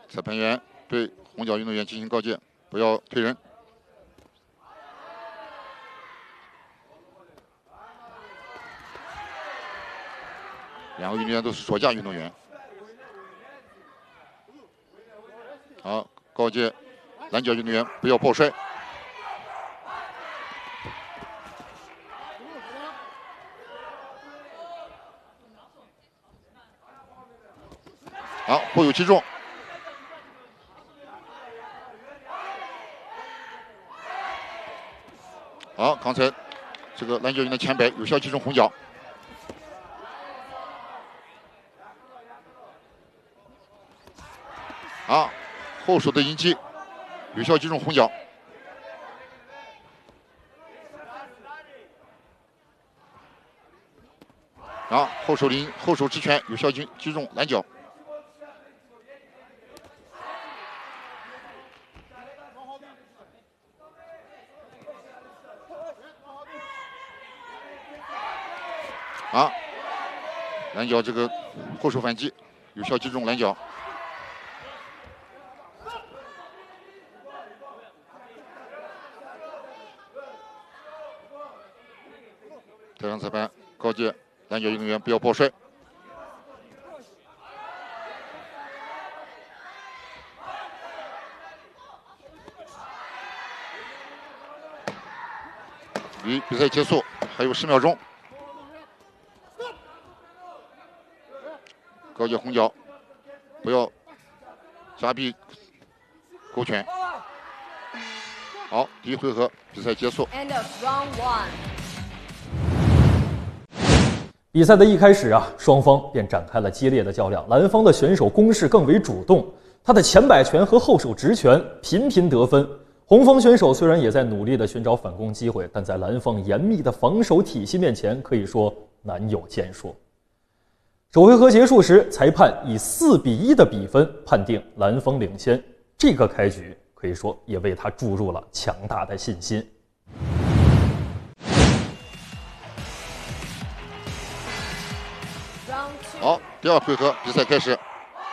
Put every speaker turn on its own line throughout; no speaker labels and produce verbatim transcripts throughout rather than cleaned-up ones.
裁判员对红脚运动员进行告诫，不要推人。两个运动员都是左架运动员。好，告诫蓝脚运动员不要抱摔。好，后有击中。好，刚才这个蓝脚运的前摆有效击中红脚。好，后手的迎击有效击中红脚。好，后手凌后手直拳有效击击中蓝脚。啊，蓝脚这个后手反击有效击中蓝脚。台上裁判告诫蓝脚运动员不要抱摔。离比赛结束还有十秒钟。告诫红脚不要夹臂勾拳。好，第一回合比赛结束。
比赛的一开始啊，双方便展开了激烈的较量。蓝方的选手攻势更为主动，他的前摆拳和后手直拳频频得分。红方选手虽然也在努力地寻找反攻机会，但在蓝方严密的防守体系面前，可以说难有建树。首回合结束时，裁判以四比一的比分判定蓝方领先。这个开局可以说也为他注入了强大的信心。
好，第二回合比赛开始。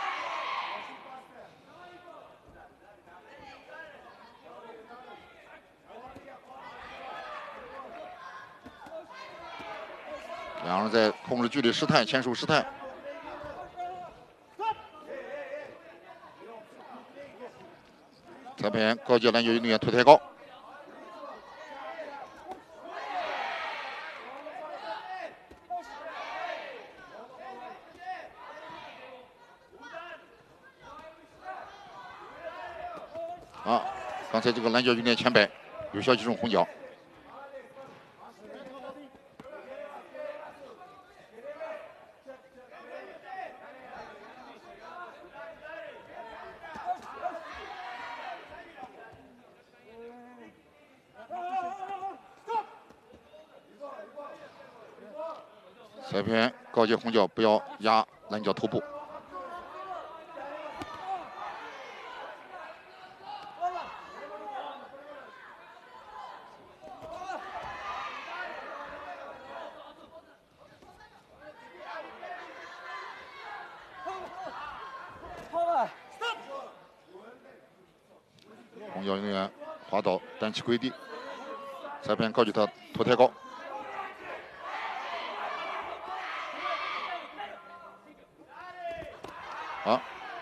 两人在控制距离试探，牵手试探。裁判员告诫蓝脚运动员头抬高。啊，刚才这个蓝脚运动员前摆有效击中红脚。裁判员告诫红脚不要压蓝脚头部。红脚运动员滑倒，单膝跪地，裁判告诫他头抬高。好，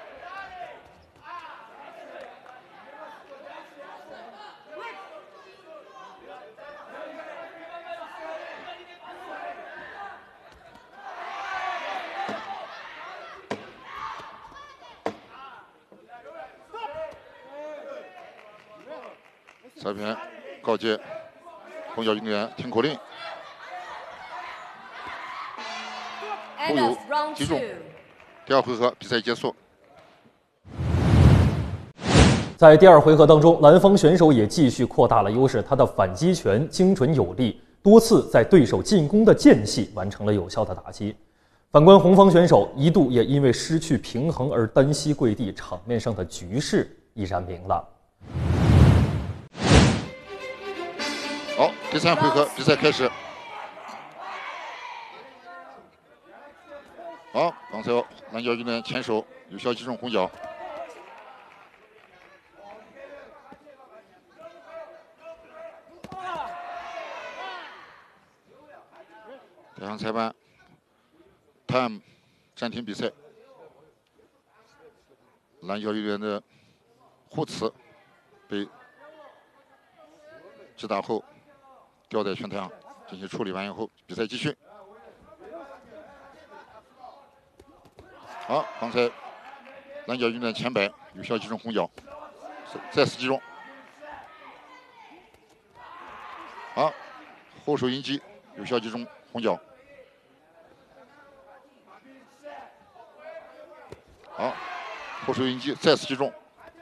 裁判告诫红脚运动员听口令，后有击中。第二回合比赛结束。
在第二回合当中，蓝方选手也继续扩大了优势，他的反击拳精准有力，多次在对手进攻的间隙完成了有效的打击。反观红方选手，一度也因为失去平衡而单膝跪地，场面上的局势已然明朗。
好，第三回合比赛开始。好，刚才蓝脚运动员前手有效击中红脚。 让裁判 time 暂停比赛。蓝角运动员的护持被击打后吊在拳台上进行处理，完以后比赛继续。好，刚才蓝角运动员前摆有效击中红角，再次击中。好，后手迎击有效击中红角。好，后手迎击再次击中。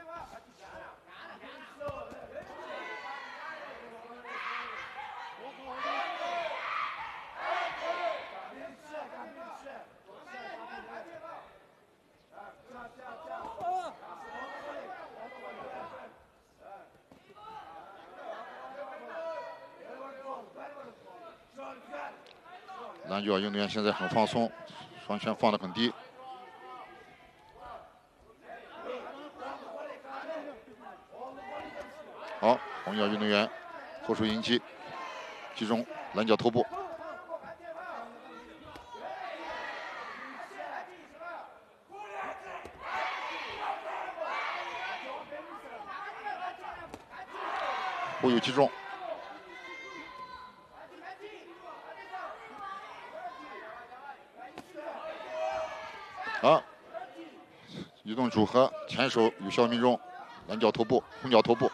蓝角运动员现在很放松，双拳放得很低。好，红角运动员后手迎击，击中蓝角头部。后有击中。好，移动组合，前手有效命中蓝角头部，红角头部。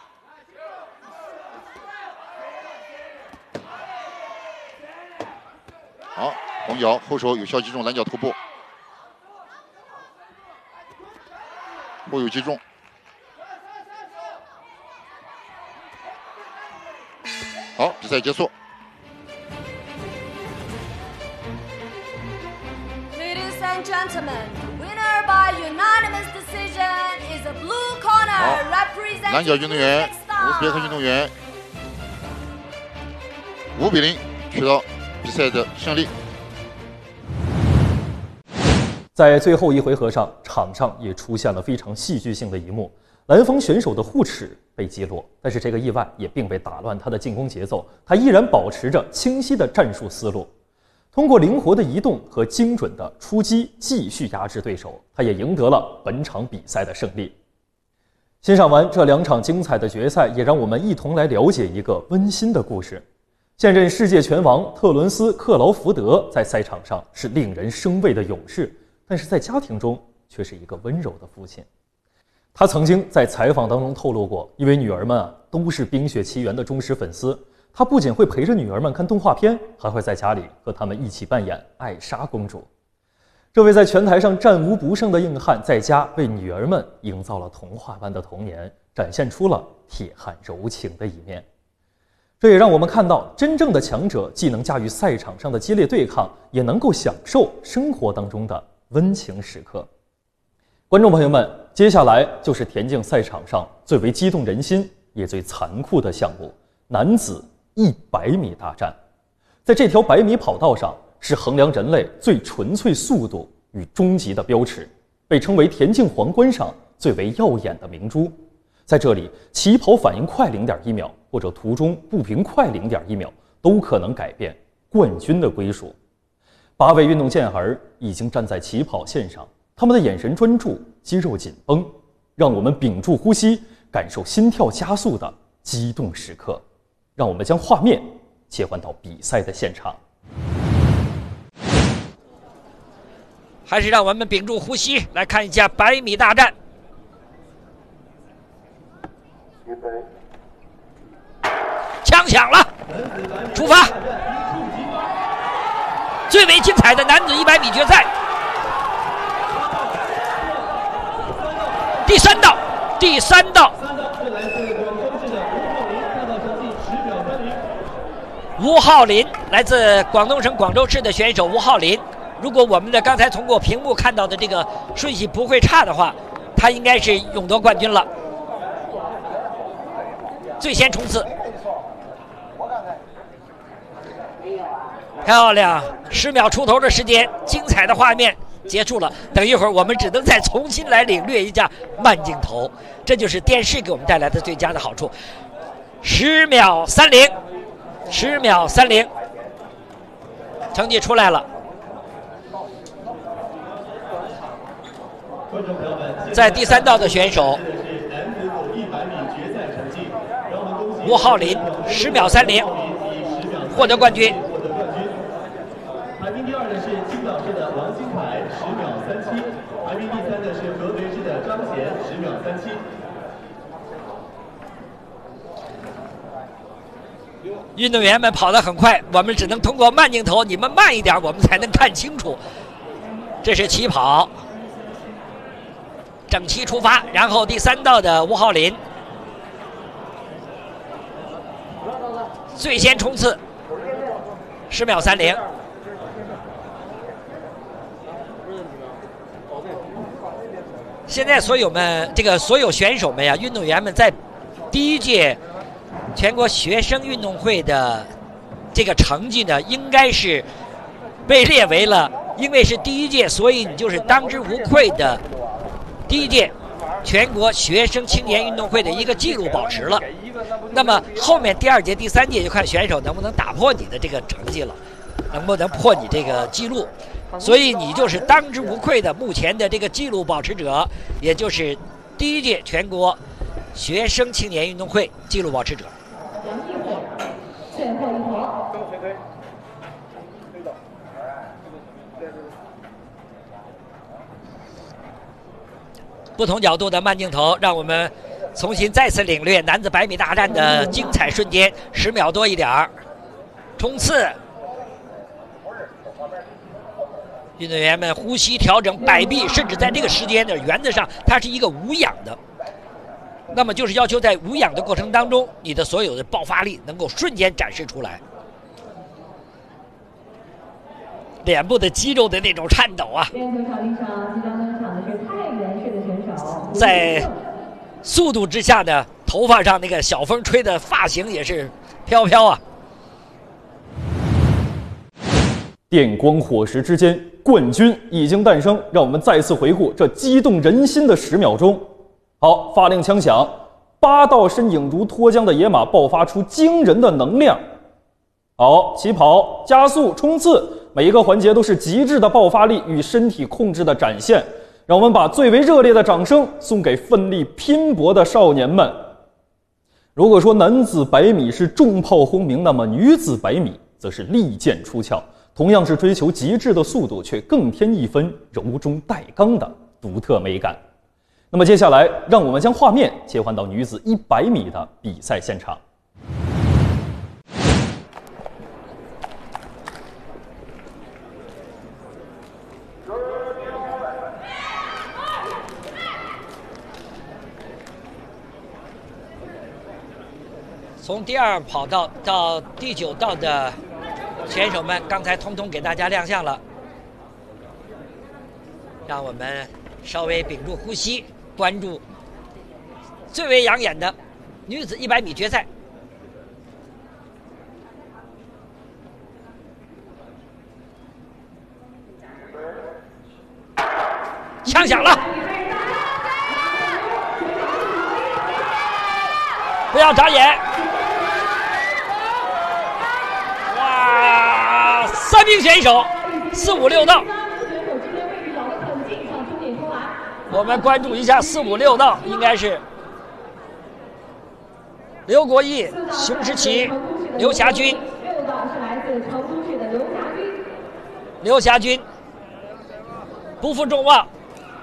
好，红角后手有效击中蓝角头部，后有击中。好，比赛结束。
Ladies and gentlemen, the winner by unanimous decision is a blue corner
蓝
representing
角运动员，乌兹别克运
Uzbekistan.
动员五比零取得比赛的胜利。
在最后一回合上，场上也出现了非常戏剧性的一幕，蓝方选手的护齿被击落，但是这个意外也并未打乱他的进攻节奏，他依然保持着清晰的战术思路，通过灵活的移动和精准的出击继续压制对手，他也赢得了本场比赛的胜利。欣赏完这两场精彩的决赛，也让我们一同来了解一个温馨的故事。现任世界拳王特伦斯·克劳福德在赛场上是令人生畏的勇士，但是在家庭中却是一个温柔的父亲。他曾经在采访当中透露过，因为女儿们啊都是《冰雪奇缘》的忠实粉丝，他不仅会陪着女儿们看动画片，还会在家里和他们一起扮演艾莎公主。这位在拳台上战无不胜的硬汉，在家为女儿们营造了童话般的童年，展现出了铁汉柔情的一面。这也让我们看到，真正的强者既能驾驭赛场上的激烈对抗，也能够享受生活当中的温情时刻。观众朋友们，接下来就是田径赛场上最为激动人心也最残酷的项目——男子一百米大战。在这条百米跑道上，是衡量人类最纯粹速度与终极的标尺，被称为田径皇冠上最为耀眼的明珠。在这里，起跑反应快零点一秒，或者途中步频快零点一秒，都可能改变冠军的归属。八位运动健儿已经站在起跑线上，他们的眼神专注，肌肉紧绷，让我们屏住呼吸，感受心跳加速的激动时刻。让我们将画面切换到比赛的现场。
还是让我们屏住呼吸，来看一下百米大战。枪响了，出发！最为精彩的男子一百米决赛，第三道，第三道，吴浩林，来自广东省广州市的选手吴浩林。如果我们的刚才通过屏幕看到的这个顺序不会差的话，他应该是勇夺冠军了。最先冲刺，漂亮，十秒出头的时间，精彩的画面结束了。等一会儿我们只能再重新来领略一下慢镜头，这就是电视给我们带来的最佳的好处。十秒三零，十秒三零。 成绩出来了。在第三道的选手吴浩林十秒三零获得冠军。
排名第二的是青岛市的王新凯，十秒三七；排名第三的是合肥市的张贤，十秒三七。
运动员们跑得很快，我们只能通过慢镜头，你们慢一点，我们才能看清楚。这是起跑，整齐出发，然后第三道的吴浩林最先冲刺，十秒三零。现在所有们这个所有选手们呀，运动员们在第一届全国学生运动会的这个成绩呢，应该是被列为了，因为是第一届，所以你就是当之无愧的第一届全国学生青年运动会的一个纪录保持了。那么后面第二届、第三届就看选手能不能打破你的这个成绩了，能不能破你这个记录。所以你就是当之无愧的目前的这个纪录保持者，也就是第一届全国学生青年运动会纪录保持者。
最后一头。
不同角度的慢镜头，让我们重新再次领略男子百米大战的精彩瞬间。十秒多一点儿，冲刺。运动员们呼吸调整摆臂，甚至在这个时间的原则上，它是一个无氧的。那么就是要求在无氧的过程当中，你的所有的爆发力能够瞬间展示出来，脸部的肌肉的那种颤抖啊。
练球场地上即将登场的是太原市的选手，
在速度之下呢，头发上那个小风吹的发型也是飘飘啊。
电光火石之间，冠军已经诞生。让我们再次回顾这激动人心的十秒钟。好，发令枪响，八道身影如脱缰的野马爆发出惊人的能量。好，起跑、加速、冲刺，每一个环节都是极致的爆发力与身体控制的展现。让我们把最为热烈的掌声送给奋力拼搏的少年们。如果说男子百米是重炮轰鸣，那么女子百米则是利剑出鞘。同样是追求极致的速度，却更添一分柔中带刚的独特美感。那么接下来，让我们将画面切换到女子一百米的比赛现场。
从第二跑道到第九道的选手们刚才通通给大家亮相了，让我们稍微屏住呼吸，关注最为养眼的女子一百米决赛。枪响了，不要眨眼。哇，三名选手，四五六道。我们关注一下四五六道，应该是刘国义、熊时奇、刘霞军。
六道是来自成都市的刘霞军。
刘霞军不负众望。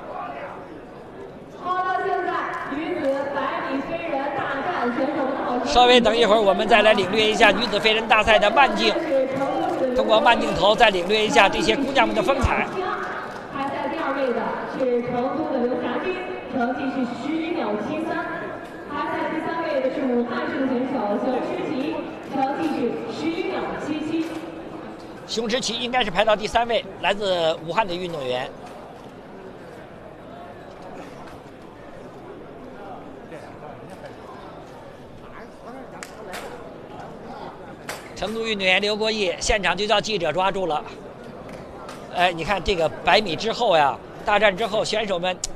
好了，现在女子百米飞人大战选手们的好。
稍微等一会儿，我们再来领略一下女子飞人大赛的慢镜，通过慢镜头再领略一下这些姑娘们的风采。
排在第二位的是成都的刘霞军，成绩是十秒七三。排在第三位的是武汉市的选手熊时奇，成绩是十秒七七。
熊时奇应该是排到第三位，来自武汉的运动员。成都运动员刘国义，现场就叫记者抓住了。哎，你看这个百米之后呀，大战之后，选手们